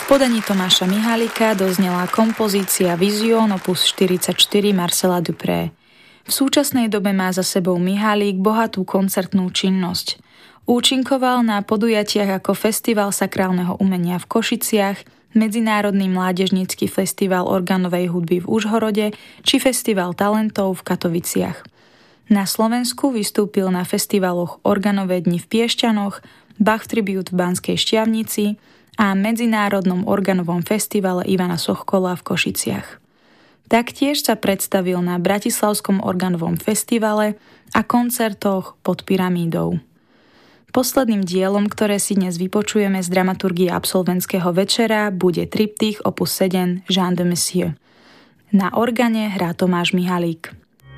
podaní Tomáša Mihálika doznela kompozícia Vision opus 44 Marcela Dupré. V súčasnej dobe má za sebou Mihálik bohatú koncertnú činnosť. Účinkoval na podujatiach ako Festival sakrálneho umenia v Košiciach, Medzinárodný mládežnícky festival organovej hudby v Užhorode či Festival talentov v Katoviciach. Na Slovensku vystúpil na festivaloch Organové dni v Piešťanoch, Bach Tribute v Banskej Štiavnici a Medzinárodnom organovom festivale Ivana Sochkola v Košiciach. Taktiež sa predstavil na Bratislavskom organovom festivale a koncertoch pod Pyramídou. Posledným dielom, ktoré si dnes vypočujeme z dramaturgie absolventského večera, bude triptych opus 7 Jean de Monsieur. Na organe hrá Tomáš Mihálík.